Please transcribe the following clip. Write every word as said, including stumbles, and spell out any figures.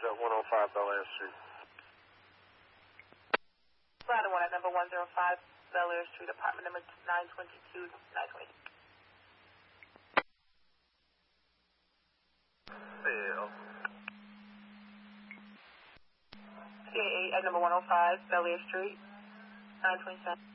at one oh five Bel Air Street. Ladder one at number one oh five Bel Air Street, apartment number nine twenty-two, nine twenty-two. Phil. C A eight at number one oh five Bel Air Street, nine twenty-seven.